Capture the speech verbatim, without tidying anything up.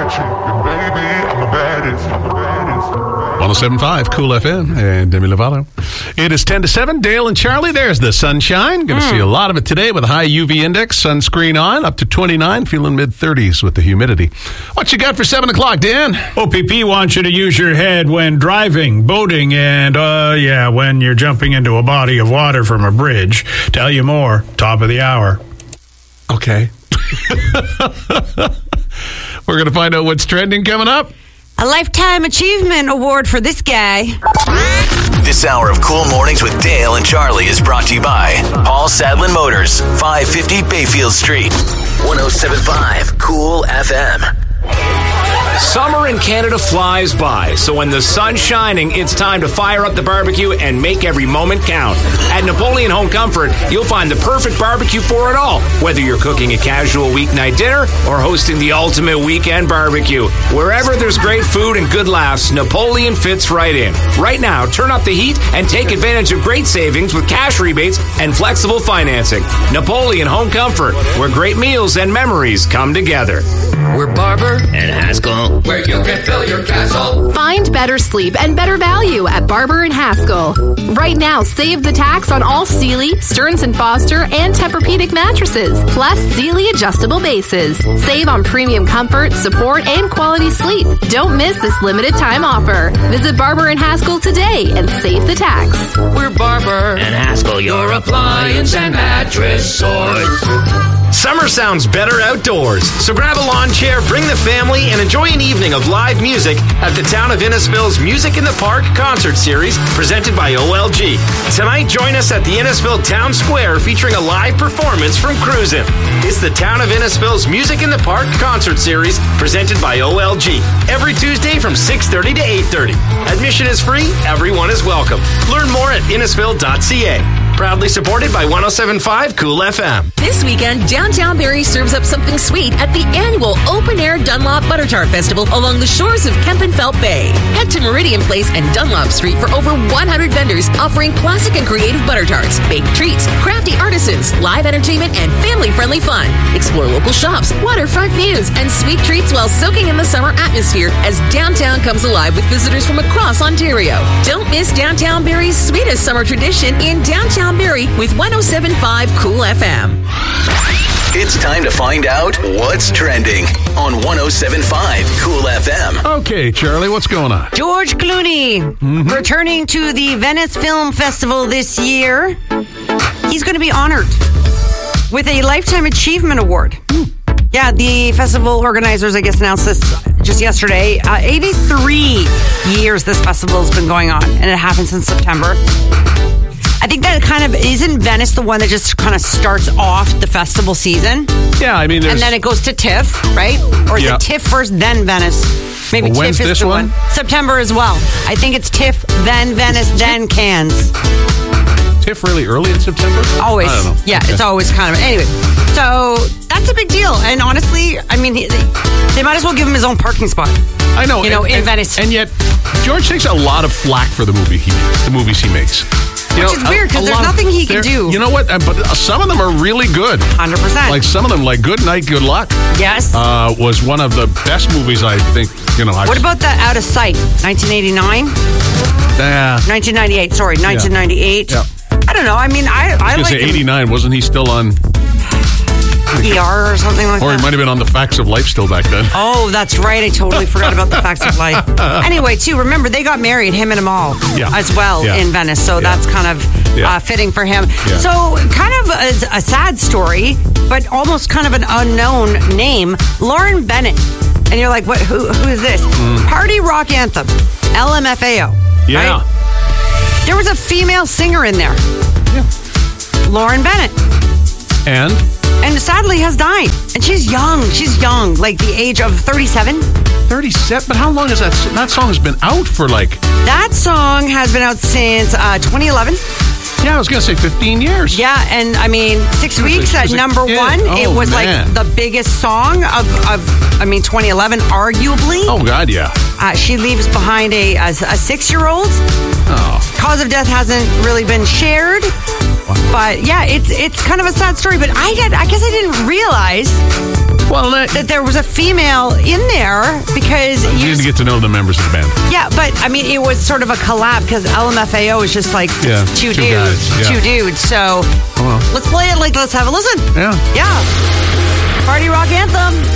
chicken, baby. I'm the baddest. I'm the baddest. one oh seven point five Cool F M and Demi Lovato. It is ten to seven. Dale and Charlie, there's the sunshine. Going to mm. see a lot of it today with a high U V index, sunscreen on, up to twenty-nine, feeling mid-thirties with the humidity. What you got for seven o'clock, Dan? O P P wants you to use your head when driving, boating, and, uh, yeah, when you're jumping into a body of water from a bridge. Tell you more, top of the hour. Okay. We're going to find out what's trending coming up. A Lifetime Achievement Award for this guy. This hour of Cool Mornings with Dale and Charlie is brought to you by Paul Sadlin Motors, five fifty Bayfield Street, one oh seven point five Cool F M. Summer in Canada flies by, so when the sun's shining, it's time to fire up the barbecue and make every moment count. At Napoleon Home Comfort, you'll find the perfect barbecue for it all, whether you're cooking a casual weeknight dinner or hosting the ultimate weekend barbecue. Wherever there's great food and good laughs, Napoleon fits right in. Right now, turn up the heat and take advantage of great savings with cash rebates and flexible financing. Napoleon Home Comfort, where great meals and memories come together. We're Barber and Haskell, where you can fill your castle. Find better sleep and better value at Barber and Haskell. Right now, save the tax on all Sealy, Stearns and Foster, and Tempur-Pedic mattresses, plus Sealy adjustable bases. Save on premium comfort, support, and quality sleep. Don't miss this limited time offer. Visit Barber and Haskell today and save the tax. We're Barber and Haskell, your appliance and mattress source. Summer sounds better outdoors, so grab a lawn chair, bring the family, and enjoy an evening of live music at the Town of Innisfil's Music in the Park concert series presented by O L G. Tonight, join us at the Innisfil Town Square featuring a live performance from Cruisin'. It's the Town of Innisfil's Music in the Park concert series presented by O L G. Every Tuesday from six thirty to eight thirty. Admission is free. Everyone is welcome. Learn more at innisfil dot c a. Proudly supported by one oh seven point five Cool F M. This weekend, Downtown Barrie serves up something sweet at the annual Open Air Dunlop Butter Tart Festival along the shores of Kempenfelt Bay. Head to Meridian Place and Dunlop Street for over one hundred vendors offering classic and creative butter tarts, baked treats, crafty artisans, live entertainment, and family-friendly fun. Explore local shops, waterfront views, and sweet treats while soaking in the summer atmosphere as downtown comes alive with visitors from across Ontario. Don't miss Downtown Barrie's sweetest summer tradition in Downtown Barrie with one oh seven point five Cool F M. It's time to find out what's trending on one oh seven point five Cool F M. Okay, Charlie, what's going on? George Clooney mm-hmm. returning to the Venice Film Festival this year. He's going to be honored with a Lifetime Achievement Award. Mm. Yeah, the festival organizers, I guess, announced this just yesterday. Uh, eighty-three years this festival has been going on, and it happened since September. I think that it kind of, isn't Venice the one that just kind of starts off the festival season? Yeah, I mean, and then it goes to TIFF, right? Or is yeah. it TIFF first, then Venice? Maybe well, TIFF is this the one? one. September as well. I think it's TIFF, then Venice, then Cannes. TIFF really early in September? Always. I don't know. Yeah, okay. It's always kind of, anyway. So that's a big deal. And honestly, I mean, they might as well give him his own parking spot. I know. You know, and, in and, Venice. And yet, George takes a lot of flack for the movie he the movies he makes. You Which know, is weird because there's nothing he can do. You know what? Uh, but some of them are really good. one hundred percent. Like some of them, like Good Night, Good Luck. Yes. Uh, was one of the best movies I think, you know. I've what about that Out of Sight? nineteen eighty-nine? Yeah. nineteen ninety-eight, sorry. nineteen ninety-eight. Yeah. I don't know. I mean, I, I, I was like going to say eighty-nine. Wasn't he still on... E R or something like or that? Or he might have been on The Facts of Life still back then. Oh, that's right. I totally forgot about The Facts of Life. Anyway, too, remember, they got married, him and Amal, yeah. as well yeah. in Venice. So yeah. that's kind of yeah. uh, fitting for him. Yeah. So kind of a, a sad story, but almost kind of an unknown name, Lauren Bennett. And you're like, what? Who, who is this? Mm. Party rock anthem, L M F A O. Yeah. Right? There was a female singer in there. Yeah. Lauren Bennett. And? And sadly has died. And she's young. She's young. Like the age of thirty-seven. thirty-seven? But how long has that... That song has been out for like... That song has been out since uh, twenty eleven. Yeah, I was going to say fifteen years. Yeah, and I mean, six weeks at number one. Oh, it was man. like the biggest song of, of, I mean, twenty eleven, arguably. Oh, God, yeah. Uh, she leaves behind a, a, a six-year-old. Oh. Cause of death hasn't really been shared. Wow. But yeah, it's it's kind of a sad story. But I get, I guess I didn't realize Well, that, that there was a female in there because you you need just, to get to know the members of the band. yeah, but I mean, it was sort of a collab because L M F A O is just like Yeah, two, two dudes, guys, yeah. two dudes. So Oh, well. let's play it. Like, let's have a listen. Yeah. Yeah. Party rock anthem.